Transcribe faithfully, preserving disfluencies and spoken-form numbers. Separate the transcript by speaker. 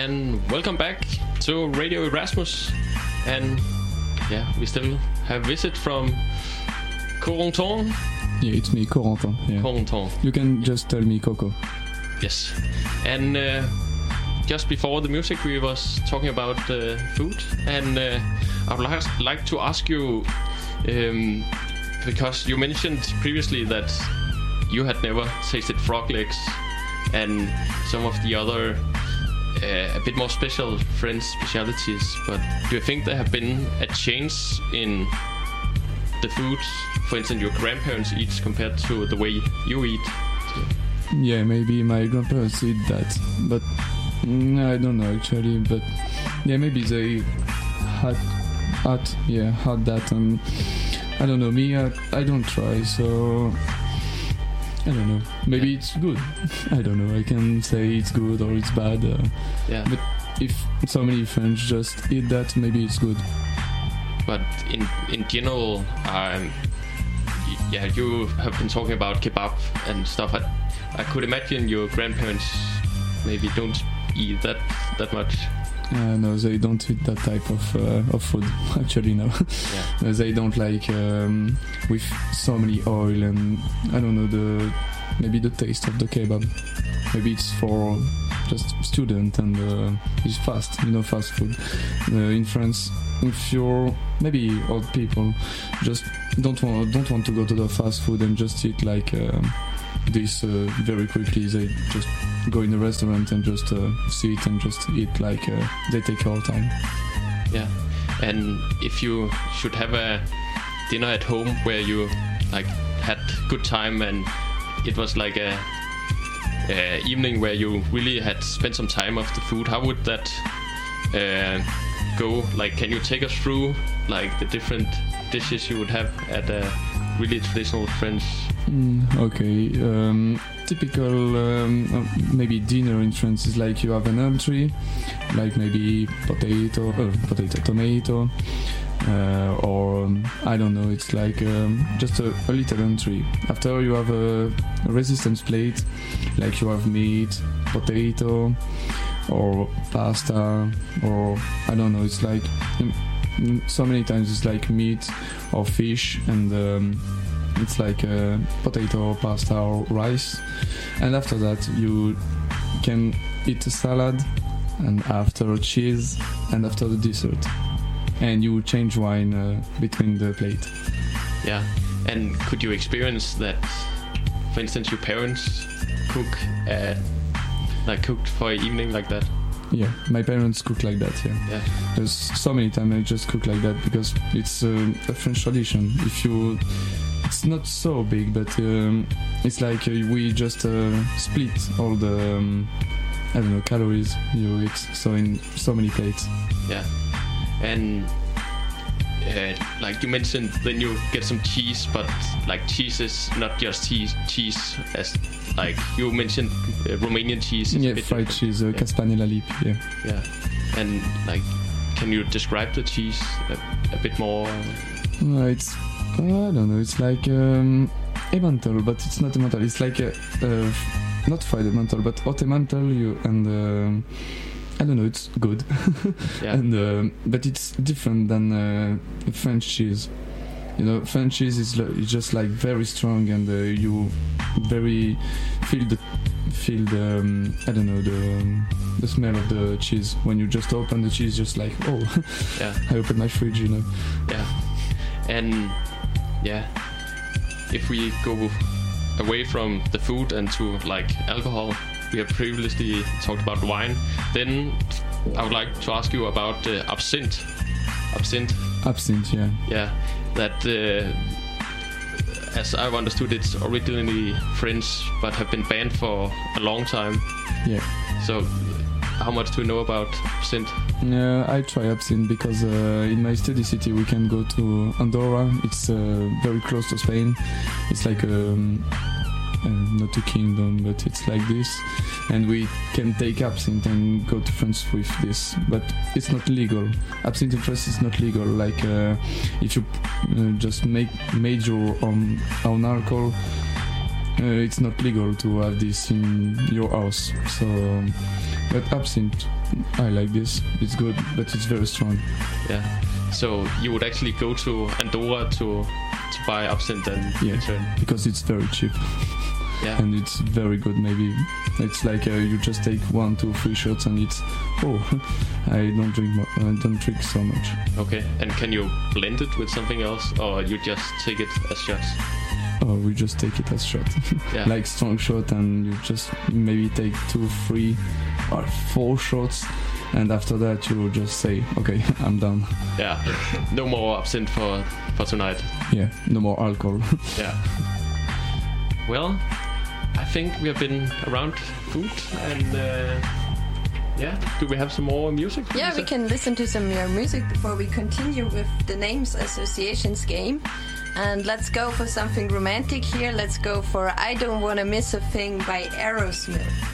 Speaker 1: and welcome back to Radio Erasmus. And yeah, we still have a visit from Corentin.
Speaker 2: Yeah, it's me, Corentin. Yeah.
Speaker 1: Corentin.
Speaker 2: You can just tell me Coco.
Speaker 1: Yes. And uh, just before the music, we was talking about uh, food, and uh, I would like, like to ask you, um, because you mentioned previously that you had never tasted frog legs and some of the other uh, a bit more special French specialities, but do you think there have been a change in the food, for instance, your grandparents eat compared to the way you eat?
Speaker 2: Yeah, maybe my grandparents eat that, but mm, I don't know actually. But yeah, maybe they had, had yeah, had that, and I don't know. Me, I, I don't try, so I don't know. Maybe yeah. It's good. I don't know. I can say it's good or it's bad. Uh,
Speaker 1: yeah.
Speaker 2: But if so many French just eat that, maybe it's good.
Speaker 1: But in in general, um, yeah, you have been talking about kebab and stuff. I, I could imagine your grandparents maybe don't eat that that much.
Speaker 2: Uh, no, they don't eat that type of uh, of food. Actually, no. Yeah. They don't like um, with so many oil and I don't know the maybe the taste of the kebab. Maybe it's for just student and uh, it's fast, you know, fast food. Uh, in France, if you're maybe old people, just don't want don't want to go to the fast food and just eat like. Uh, this uh, very quickly. They just go in a restaurant and just uh, sit and just eat like uh, they take all time.
Speaker 1: Yeah, and if you should have a dinner at home where you like had good time and it was like a, a evening where you really had spent some time of the food, how would that uh, go? Like, can you take us through like the different dishes you would have at a really traditional French?
Speaker 2: Mm, okay, um, typical um, uh, maybe dinner in France is like you have an entree, like maybe potato, uh, potato, tomato, uh, or um, I don't know. It's like um, just a, a little entree. After you have a, a resistance plate, like you have meat, potato, or pasta, or I don't know. It's like um, so many times it's like meat or fish and. Um, It's like uh, potato, pasta or rice, and after that you can eat a salad, and after cheese, and after the dessert, and you change wine uh, between the plate.
Speaker 1: Yeah, and could you experience that? For instance, your parents cook, uh, like cooked for an evening like that.
Speaker 2: Yeah, my parents cook like that. Yeah,
Speaker 1: yeah.
Speaker 2: There's so many times I just cook like that because it's uh, a French tradition. If you It's not so big, but um, it's like uh, we just uh, split all the um, I don't know calories you eat, so in so many plates.
Speaker 1: Yeah, and uh, like you mentioned, then you get some cheese, but like cheese is not just cheese. Cheese, as like you mentioned, uh, Romanian cheese. Is
Speaker 2: yeah,
Speaker 1: a bit
Speaker 2: fried
Speaker 1: different.
Speaker 2: cheese, uh,
Speaker 1: yeah.
Speaker 2: Castagnella lip. Yeah.
Speaker 1: Yeah, and like, can you describe the cheese a, a bit more?
Speaker 2: No, it's. Uh, I don't know, it's like um, Emmental, but it's not Emmental. It's like a, uh, not fried Emmental, but hot Emmental. You and uh, I don't know, it's good.
Speaker 1: Yeah.
Speaker 2: And uh, but it's different than uh, French cheese. You know, French cheese is like, it's just like very strong, and uh, you very feel the feel the um, I don't know the um, the smell of the cheese when you just open the cheese. Just like oh,
Speaker 1: yeah.
Speaker 2: I opened my fridge, you know.
Speaker 1: Yeah, and. Yeah, if we go away from the food and to like alcohol, we have previously talked about wine. Then I would like to ask you about uh, absinthe. Absinthe.
Speaker 2: Absinthe, yeah.
Speaker 1: Yeah, that uh, as I've understood, it's originally French, but have been banned for a long time.
Speaker 2: Yeah.
Speaker 1: So, how much do you know about absinthe?
Speaker 2: Yeah, I try absinthe because uh, in my study city we can go to Andorra. It's uh, very close to Spain. It's like um, uh, not a kingdom, but it's like this, and we can take absinthe and go to France with this. But it's not legal. Absinthe in France is not legal. Like uh, if you uh, just make major on on alcohol. Uh, it's not legal to have this in your house. So, but absinthe, I like this. It's good, but it's very strong.
Speaker 1: Yeah. So you would actually go to Andorra to to buy absinthe and
Speaker 2: Yeah,
Speaker 1: return.
Speaker 2: because it's very cheap.
Speaker 1: Yeah.
Speaker 2: And it's very good. Maybe it's like uh, you just take one, two, three shots, and it's oh, I don't drink. Mo- I don't drink so much.
Speaker 1: Okay. And can you blend it with something else, or you just take it as shots?
Speaker 2: Or we just take it as shot,
Speaker 1: Yeah.
Speaker 2: like strong shot, and you just maybe take two, three, or four shots, and after that you just say, okay, I'm done.
Speaker 1: Yeah. No more absinthe for for tonight.
Speaker 2: Yeah, no more alcohol.
Speaker 1: Yeah. Well, I think we have been around food, and uh, yeah. Do we have some more music?
Speaker 3: Yeah, we
Speaker 1: Lisa?
Speaker 3: can listen to some more music before we continue with the names associations game. And let's go for something romantic here. Let's go for I Don't Wanna Miss a Thing by Aerosmith.